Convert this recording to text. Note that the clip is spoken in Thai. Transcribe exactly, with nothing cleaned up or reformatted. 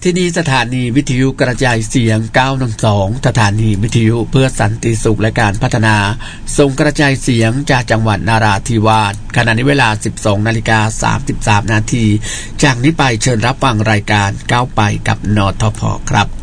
ที่นี่สถานีวิทยุกระจายเสียงเก้าหนึ่งสองสถานีวิทยุเพื่อสันติสุขและการพัฒนาส่งกระจายเสียงจากจังหวัดนาราธิวาสขณะนี้เวลา สิบสองนาฬิกาสามสิบสามนาทีจากนี้ไปเชิญรับฟังรายการก้าวไปกับนทพครับ